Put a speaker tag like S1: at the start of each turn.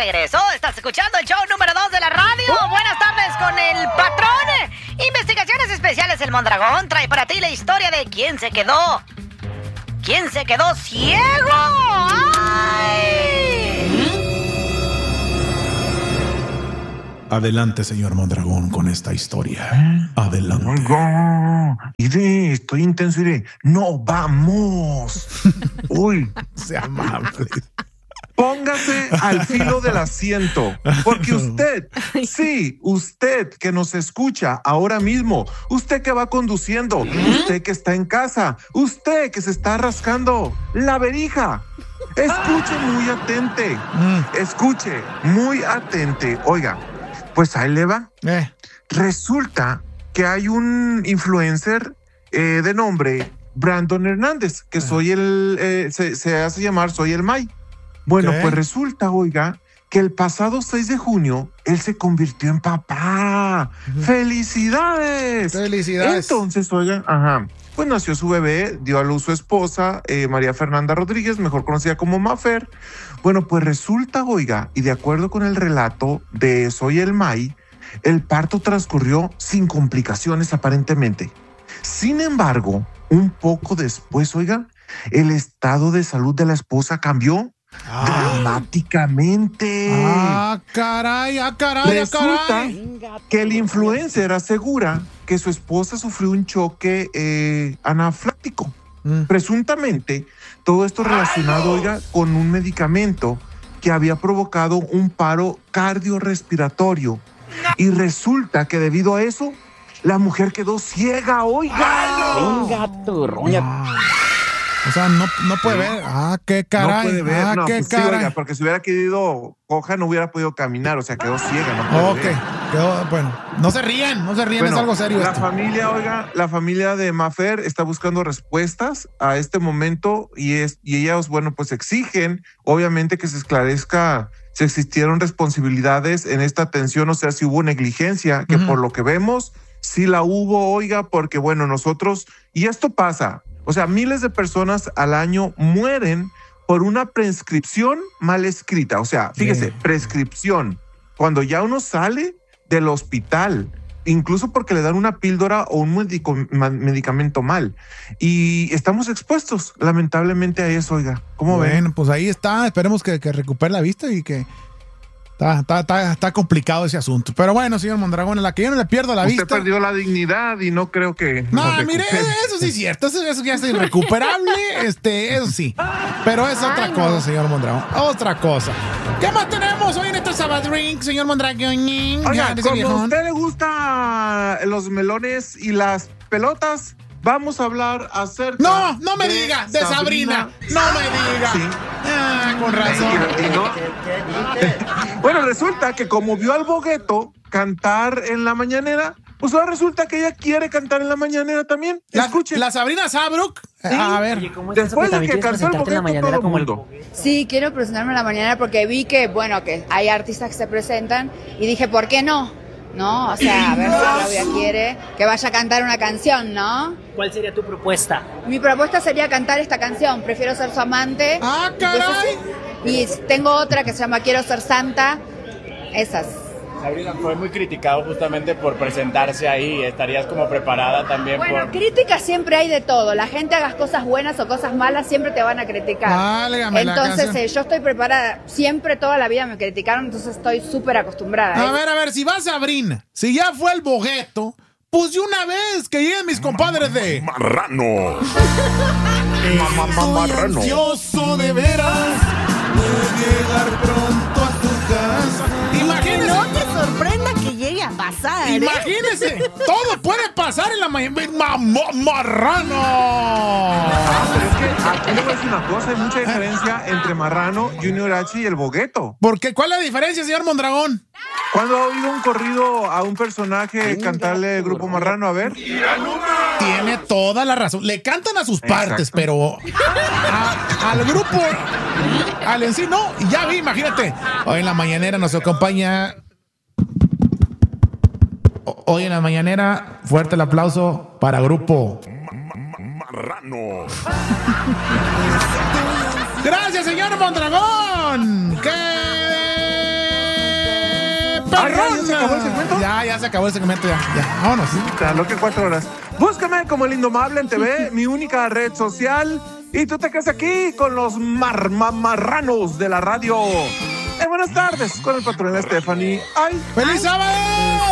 S1: regreso. Estás escuchando el show número 2 de la radio. Buenas tardes con el patrón. Investigaciones Especiales El Mondragón trae para ti la historia de quién se quedó ciego. ¡Ay!
S2: Adelante, señor Mondragón, con esta historia. Adelante.
S3: Oiga, iré, estoy intenso, iré. No, vamos. Uy,
S2: Sea amable.
S3: póngase al filo del asiento, porque usted, sí, usted que nos escucha ahora mismo, usted que va conduciendo, usted que está en casa, usted que se está rascando la verija, escuche muy atente, escuche muy atente. Oiga, pues ahí le va. Resulta que hay un influencer de nombre Brandon Hernández, que soy se hace llamar Soy el May. Bueno, pues resulta, oiga, que el pasado 6 de junio él se convirtió en papá. ¡Felicidades!
S2: ¡Felicidades!
S3: Entonces, oiga, pues nació su bebé, dio a luz su esposa, María Fernanda Rodríguez, mejor conocida como Mafer. Bueno, pues resulta, oiga, y de acuerdo con el relato de Soy el May, el parto transcurrió sin complicaciones aparentemente. Sin embargo, un poco después, oiga, el estado de salud de la esposa cambió dramáticamente.
S2: Caray.
S3: Resulta que el influencer asegura que su esposa sufrió un choque anafiláctico. Presuntamente, todo esto relacionado, oiga, con un medicamento que había provocado un paro cardiorrespiratorio. Y resulta que debido a eso, la mujer quedó ciega, oiga.
S4: Venga, tu roña.
S2: O sea, no puede ver. Qué caray.
S3: No puede ver.
S2: Qué
S3: pues
S2: caray.
S3: sí, oiga, porque si hubiera querido coja, no hubiera podido caminar. O sea, quedó ciega. No puede ver.
S2: Quedó, bueno, no se rían,
S3: Bueno,
S2: es algo serio
S3: la
S2: esto.
S3: familia, oiga, la familia de Mafer está buscando respuestas a este momento y ellas, bueno, pues exigen, obviamente, que se esclarezca si existieron responsabilidades en esta atención, o sea, si hubo negligencia, que por lo que vemos, sí la hubo, oiga, porque, bueno, nosotros, y esto pasa, o sea, miles de personas al año mueren por una prescripción mal escrita. O sea, fíjese, prescripción. Cuando ya uno sale del hospital, incluso porque le dan una píldora o un medicamento mal. Y estamos expuestos, lamentablemente, a eso, oiga. ¿Cómo ven?
S2: Bueno, pues ahí está. Esperemos que recupere la vista y que... Está complicado ese asunto. Pero bueno, señor Mondragón, en la que yo no le pierdo la vista.
S3: Usted perdió la dignidad y no creo que...
S2: No, mire, eso sí es cierto. Eso ya es irrecuperable. Eso sí. Pero es otra cosa, señor Mondragón. Otra cosa. ¿Qué más tenemos hoy en este Sabadrink, señor Mondragón?
S3: Oiga, como a usted le gustan los melones y las pelotas, vamos a hablar acerca...
S2: No me diga, de Sabrina. No me diga.
S3: Sí.
S2: Con razón.
S3: Bueno, resulta que como vio al Bogueto cantar en la mañanera, pues ahora resulta que ella quiere cantar en la mañanera también. Escuchen.
S2: La Sabrina Sabrok.
S3: Sí.
S2: A ver.
S4: Oye, ¿cómo es
S3: Después
S4: eso
S3: de
S4: que
S3: que
S4: también
S3: cantó el
S4: quieres presentarte en la
S3: Bogueto,
S4: mañanera
S3: todo
S4: como
S3: el
S4: el
S3: mundo.
S5: Sí, quiero presentarme en la mañana porque vi que, bueno, que hay artistas que se presentan y dije, ¿por qué no? ¿No? O sea, a ver si Claudia quiere que vaya a cantar una canción, ¿no?
S4: ¿Cuál sería tu propuesta?
S5: Mi propuesta sería cantar esta canción, Prefiero ser su amante.
S2: Caray.
S5: Y tengo otra que se llama Quiero ser santa. Esas.
S6: Sabrina, fue muy criticado justamente por presentarse ahí. ¿Estarías como preparada también
S5: Bueno, críticas siempre hay de todo. La gente hagas cosas buenas o cosas malas, siempre te van a criticar.
S2: Válgame la
S5: Entonces,
S2: canción.
S5: yo estoy preparada. Siempre, toda la vida me criticaron, entonces estoy súper acostumbrada.
S2: A ver, si va Sabrina, si ya fue el Bogueto, pues de una vez que lleguen mis compadres de...
S7: Marrano.
S2: Estoy ansioso de veras de llegar pronto a tu casa. Imagínese.
S1: No te sorprenda que llegue a pasar.
S2: Imagínese, todo puede pasar en la mañana. Marrano.
S3: Pero es que aquí le voy a decir una cosa, hay mucha diferencia entre Marrano, Junior H y el Bogueto.
S2: ¿Por qué? ¿Cuál es la diferencia, señor Mondragón?
S3: ¿Cuándo ha oído un corrido a un personaje cantarle el grupo Marrano? A ver.
S2: Tiene toda la razón. Le cantan a sus partes,
S3: Exacto.
S2: pero al grupo, al en sí, no. Ya vi, imagínate. Hoy en la mañanera nos acompaña. Hoy en la mañanera, fuerte el aplauso para grupo
S7: Marrano.
S2: Gracias, señor Mondragón. ¡Qué
S3: ¿Ya se acabó el segmento?
S2: Ya se acabó el segmento, ya. Vámonos.
S3: Lo que 4 horas. Búscame como El Indomable en TV, mi única red social. Y tú te quedas aquí con los marranos de la radio. Buenas tardes con el patrón Stephanie. ¡Ay!
S2: ¡Feliz sábado!